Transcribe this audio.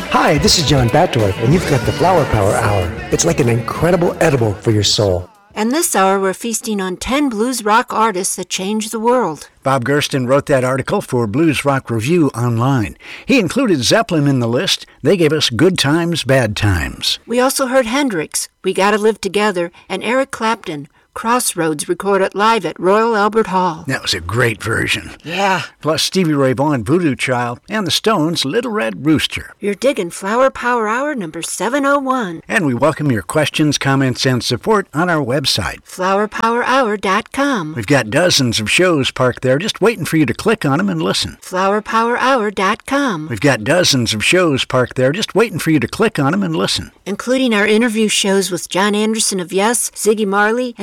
Hi, this is John Batdorf, and you've got the Flower Power Hour. It's like an incredible edible for your soul. And this hour, we're feasting on 10 blues rock artists that changed the world. Bob Gersten wrote that article for Blues Rock Review Online. He included Zeppelin in the list. They gave us Good Times, Bad Times. We also heard Hendrix, We Gotta Live Together, and Eric Clapton, Crossroads, recorded live at Royal Albert Hall. That was a great version. Yeah. Plus Stevie Ray Vaughan, Voodoo Child, and the Stones' Little Red Rooster. You're digging Flower Power Hour number 701. And we welcome your questions, comments, and support on our website, flowerpowerhour.com. We've got dozens of shows parked there just waiting for you to click on them and listen. flowerpowerhour.com. We've got dozens of shows parked there just waiting for you to click on them and listen. Including our interview shows with John Anderson of Yes, Ziggy Marley,